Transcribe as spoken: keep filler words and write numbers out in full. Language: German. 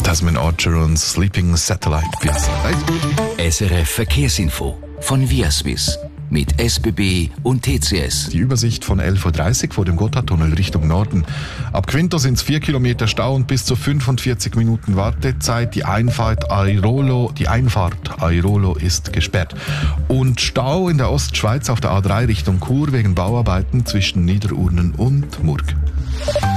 Tasman Archer und Sleeping Satellite. S R F Verkehrsinfo von Viaswiss mit S B B und T C S. Die Übersicht von elf Uhr dreißig vor dem Gotthardtunnel Richtung Norden. Ab Quinto sind es vier Kilometer Stau und bis zu fünfundvierzig Minuten Wartezeit. Die Einfahrt Airolo, die Einfahrt Airolo ist gesperrt. Und Stau in der Ostschweiz auf der A drei Richtung Chur wegen Bauarbeiten zwischen Niederurnen und Murg.